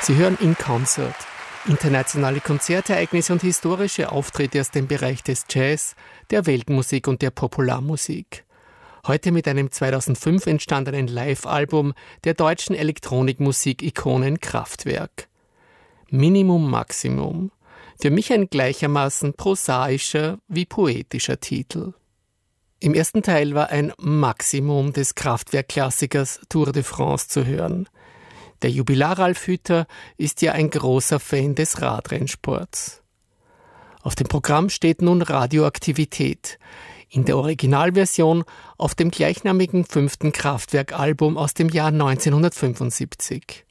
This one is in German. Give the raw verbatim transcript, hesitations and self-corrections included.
Sie hören In Concert. Internationale Konzertereignisse und historische Auftritte aus dem Bereich des Jazz, der Weltmusik und der Popularmusik. Heute mit einem zweitausendfünf entstandenen Live-Album der deutschen Elektronikmusik-Ikonen Kraftwerk. Minimum Maximum. Für mich ein gleichermaßen prosaischer wie poetischer Titel. Im ersten Teil war ein Maximum des Kraftwerk-Klassikers Tour de France zu hören. Der Jubilar Ralf Hütter ist ja ein großer Fan des Radrennsports. Auf dem Programm steht nun Radioaktivität, in der Originalversion auf dem gleichnamigen fünften Kraftwerk-Album aus dem Jahr neunzehnhundertfünfundsiebzig.